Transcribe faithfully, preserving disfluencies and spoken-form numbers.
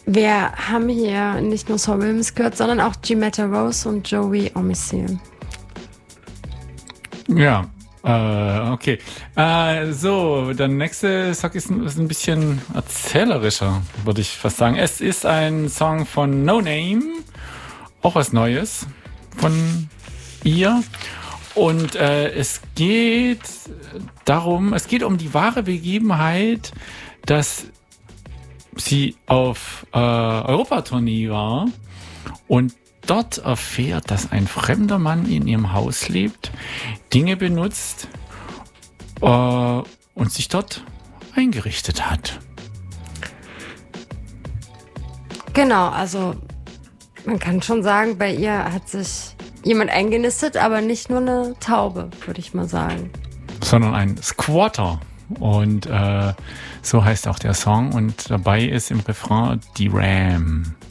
Wir haben hier nicht nur Saul Williams gehört, sondern auch Jimetta Rose und Joey Omicil. Ja, äh, okay. Äh, so, der nächste Song ist, ist ein bisschen erzählerischer, würde ich fast sagen. Es ist ein Song von No Name, auch was Neues von ihr. Und äh, es geht darum, es geht um die wahre Begebenheit, dass sie auf äh, Europatournee war und dort erfährt, dass ein fremder Mann in ihrem Haus lebt, Dinge benutzt äh, und sich dort eingerichtet hat. Genau, also man kann schon sagen, bei ihr hat sich jemand eingenistet, aber nicht nur eine Taube, würde ich mal sagen. Sondern ein Squatter. Und äh, so heißt auch der Song. Und dabei ist im Refrain die Ram.